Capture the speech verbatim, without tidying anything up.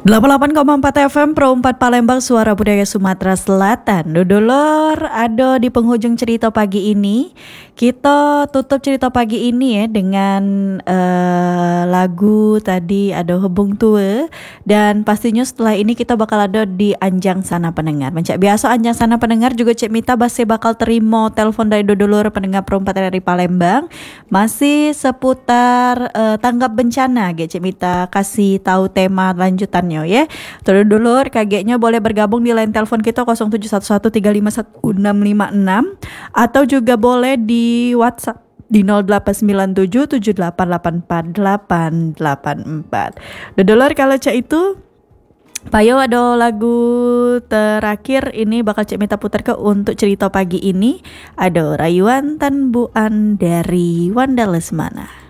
delapan puluh delapan koma empat F M Pro empat Palembang, Suara Budaya Sumatera Selatan. Dodolor, ada di penghujung cerita pagi ini. Kita tutup cerita pagi ini ya dengan uh, lagu tadi ada Hubung Tua. Dan pastinya setelah ini kita bakal ada di Anjang Sana Pendengar. Mencak biasa Anjang Sana Pendengar juga Cik Mita masih bakal terima telepon dari Dodolor pendengar Pro empat dari Palembang. Masih seputar uh, tanggap bencana. Cik Mita kasih tahu tema lanjutan ya. Terus dulu kagetnya boleh bergabung di line telepon kita nol tujuh satu satu tiga lima satu enam lima enam atau juga boleh di WhatsApp di nol delapan sembilan tujuh tujuh delapan delapan empat delapan delapan empat. Dodolor kalau cak itu Payo ada lagu terakhir ini bakal Cik Mita putar ke untuk cerita pagi ini. Ada Rayuan Tanbuan dari Wanda Lesmana.